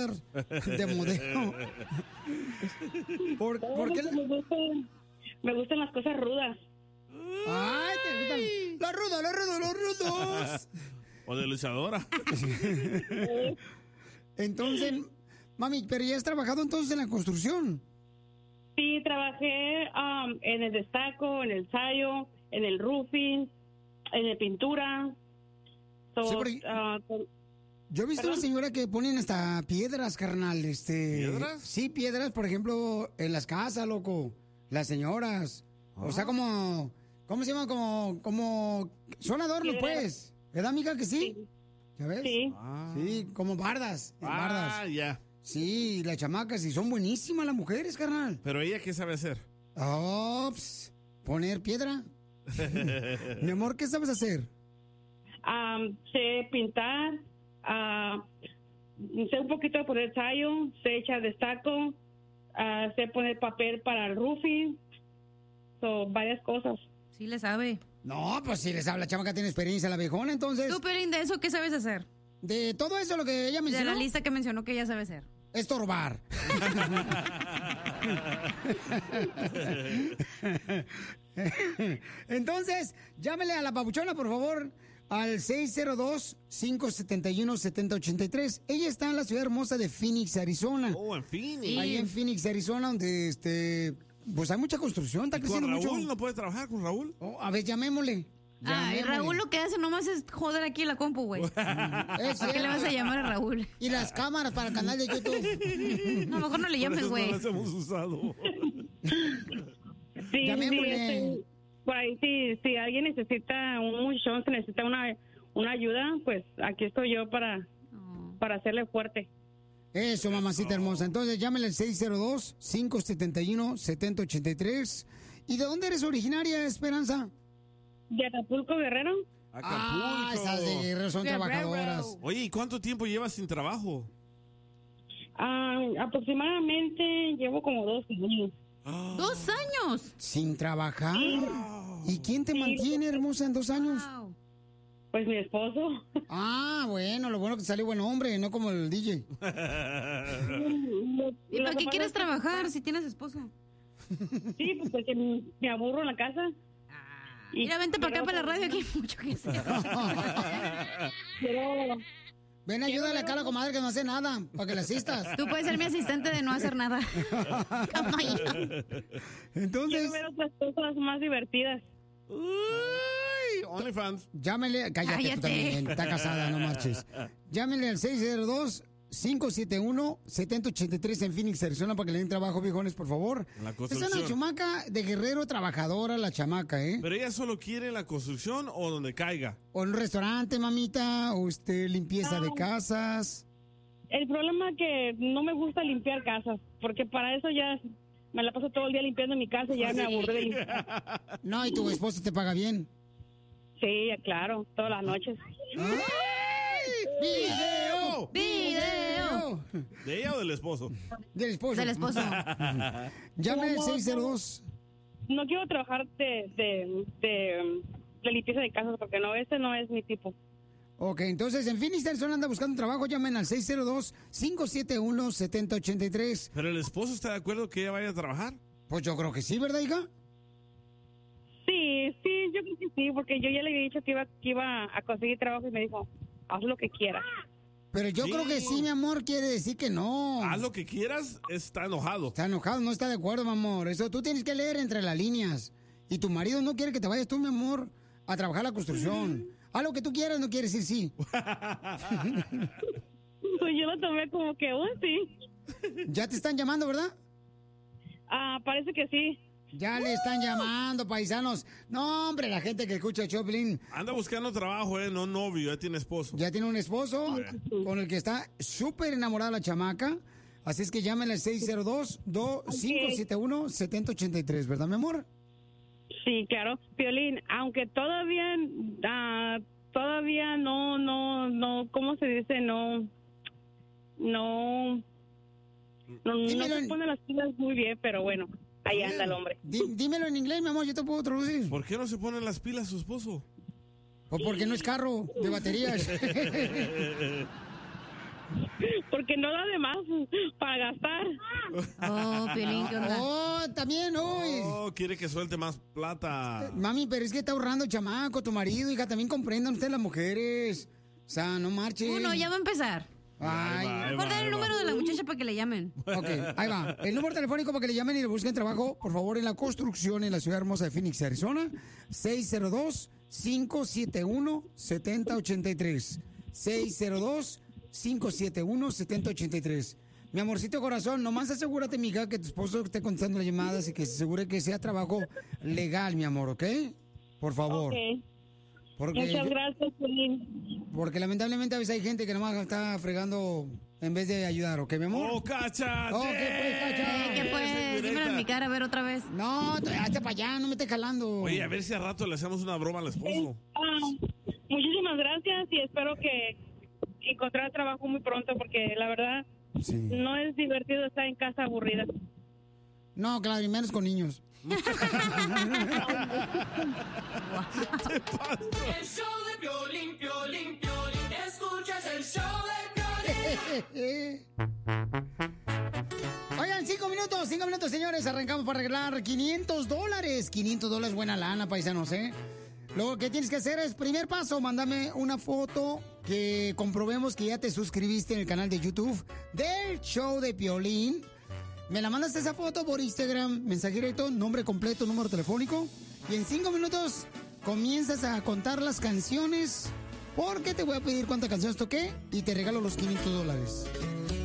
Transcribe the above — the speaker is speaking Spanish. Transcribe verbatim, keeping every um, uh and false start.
andar de modelo. ¿Por, ¿por qué? Me gustan, me gustan las cosas rudas. Ay, te gustan los rudos, los rudos, los rudos. O de luchadora. Entonces, mami, pero ya has trabajado entonces en la construcción. Sí, trabajé um, en el destaco, en el sayo, en el roofing, en la pintura. So, Sí, porque- uh, con- Yo he visto ¿Perdón? una señora que ponen hasta piedras, carnal. Este, ¿Piedras? Sí, piedras, por ejemplo, en las casas, loco. Las señoras. O sea, como, ¿cómo se llama? Como, como, son adornos, Piedras. pues. ¿Verdad, amiga, que sí? Sí. ¿Ya ves? Sí. Ah, Sí, como bardas. Ah, bardas. ya. Sí, las chamacas, y son buenísimas las mujeres, carnal. Pero ella, ¿qué sabe hacer? Oh, ps, poner piedra. Mi amor, ¿qué sabes hacer? Um, sé pintar, uh, sé un poquito de poner tallo, sé echar destaco, uh, sé poner papel para el roofing, so, varias cosas. Sí le sabe. No, pues si les habla, la chamaca tiene experiencia, la viejona, entonces. Tú, Pelín, ¿de eso qué sabes hacer? De todo eso lo que ella De mencionó. la lista que mencionó que ella sabe hacer. Estorbar. Entonces, llámele a la papuchona, por favor, al seis cero dos, cinco siete uno, siete cero ocho tres. Ella está en la ciudad hermosa de Phoenix, Arizona. Oh, en fin. Sí. Ahí en Phoenix, Arizona, donde este, pues hay mucha construcción, está ¿Con creciendo Raúl mucho. no puede trabajar con Raúl? Oh, a ver, llamémosle. Ay, Llamémosle. Raúl lo que hace nomás es joder aquí en la compu, güey. Es ¿A qué cierto. le vas a llamar a Raúl? Y las cámaras para el canal de YouTube. No, mejor no le Por llames, eso güey. no las hemos usado. Sí, sí, Llamémosle. este, por ahí si, si alguien necesita un muchachón, se necesita una, una ayuda, pues aquí estoy yo para, No. para hacerle fuerte. Eso, mamacita hermosa. Entonces, llámele al seis cero dos, cinco siete uno, siete cero ocho tres. ¿Y de dónde eres originaria, Esperanza? De Acapulco, Guerrero. Acapulco. Ah, esas de Guerrero son Guerrero. trabajadoras. Oye, ¿y cuánto tiempo llevas sin trabajo? Ah, aproximadamente llevo como dos años. ¡Dos años! ¿Sin trabajar? ¿Y quién te mantiene, hermosa, en dos años? Wow. Pues mi esposo. Ah, bueno, lo bueno que salió buen hombre, no como el D J. ¿Y Lo para que qué pasa quieres es que- trabajar si tienes esposo? Sí, pues porque me aburro en la casa. Y- Mira, vente para acá, pero- para la radio, aquí hay mucho que hacer. Pero Ven, ayúdale acá a la comadre que no hace nada, para que la asistas. Tú puedes ser mi asistente de no hacer nada. Como yo. Entonces, quiero ver otras cosas más divertidas. Uy, OnlyFans. llámele, cállate, tú Cállate. también, está casada, no marches. Llámele al seis cero dos, cinco siete uno, siete cero ocho tres en Phoenix, Arizona, para que le den trabajo, viejones, por favor. La Es construcción. una chamaca de Guerrero trabajadora, la chamaca, ¿eh? ¿Pero ella solo quiere la construcción o donde caiga? O en un restaurante, mamita, o este, limpieza de casas. El problema es que no me gusta limpiar casas, porque para eso ya me la paso todo el día limpiando mi casa y ya me aburrí de limpiar. No, y tu esposo te paga bien. Sí, claro, todas las noches. ¡Video! ¡Video! ¿De ella o del esposo? Del esposo. Del esposo. Llame al No, seis cero dos. No quiero trabajar de, de, de, de limpieza de casas, porque no, este no es mi tipo. Ok, entonces en Phoenix, Arizona anda buscando trabajo. Llamen al seis cero dos, cinco siete uno, siete cero ocho tres. ¿Pero el esposo está de acuerdo que ella vaya a trabajar? Pues yo creo que sí, ¿verdad, hija? Sí, sí, yo creo que sí, porque yo ya le había dicho que iba, que iba a conseguir trabajo y me dijo, haz lo que quieras. Pero yo Sí. creo que sí, mi amor, quiere decir que no. Haz lo que quieras, está enojado. Está enojado, no está de acuerdo, mi amor. Eso tú tienes que leer entre las líneas. Y tu marido no quiere que te vayas tú, mi amor, a trabajar la construcción. Haz lo que tú quieras, no quiere decir sí. Pues yo lo tomé como que, oh, sí. Ya te están llamando, ¿verdad? Ah, parece que sí. Ya le están llamando, paisanos. No, hombre, la gente que escucha Choplin Anda buscando trabajo, ¿eh? No novio, ya tiene esposo. ya tiene un esposo con el que está súper enamorada la chamaca. Así es que llámenle al seis cero dos, cinco siete uno, siete cero ocho tres, ¿verdad, mi amor? Sí, claro. Piolín, aunque todavía, ah, todavía no, no, no, ¿cómo se dice? No, no, no, no Dímelo se en- pone las pilas muy bien, pero bueno, ahí anda el hombre. Dí- dímelo en inglés, mi amor, yo te puedo traducir. ¿Por qué no se ponen las pilas su esposo? O porque no es carro de baterías. Porque porque no da de más para gastar. Oh, Piolín, ¿qué onda? Oh, también, uy. Oh, quiere que suelte más plata. Mami, pero es que está ahorrando chamaco, tu marido, hija, también comprendan ustedes las mujeres. O sea, no marchen. Uno, ya va a empezar. Ay. Mejor dar el número de la muchacha para que le llamen. Ok, ahí va. El número telefónico para que le llamen y le busquen trabajo, por favor, en la construcción en la ciudad hermosa de Phoenix, Arizona. seis cero dos, cinco siete uno, siete cero ocho tres. seis cero dos, cinco siete uno, siete cero ocho tres. Mi amorcito corazón, nomás asegúrate, mija, que tu esposo esté contestando las llamadas y que se asegure que sea trabajo legal, mi amor, ¿ok? Por favor. Ok. Porque Muchas yo- gracias, Piolín. Porque lamentablemente a veces hay gente que nomás está fregando en vez de ayudar, ¿ok, mi amor? ¡Oh, Cacha! Oh, ¿qué pues, Cacha? ¿Qué pues? Dímelo en mi cara, a ver otra vez. No, hazte para allá, no me estés jalando. Oye, a ver si al rato le hacemos una broma al esposo. Ah, muchísimas gracias y espero que encontrar trabajo muy pronto porque la verdad Sí. no es divertido estar en casa aburrida. No, claro, y menos con niños. El show de Piolín, Piolín, Piolín. Escuchas el show de Piolín. Oigan, cinco minutos, cinco minutos, señores. Arrancamos para arreglar quinientos dólares. quinientos dólares, buena lana, paisanos, ¿eh? Lo que tienes que hacer es, primer paso, mándame una foto que comprobemos que ya te suscribiste en el canal de YouTube del show de Piolín. Me la mandas esa foto por Instagram, mensaje directo, nombre completo, número telefónico. Y en cinco minutos comienzas a contar las canciones porque te voy a pedir cuántas canciones toqué y te regalo los quinientos dólares.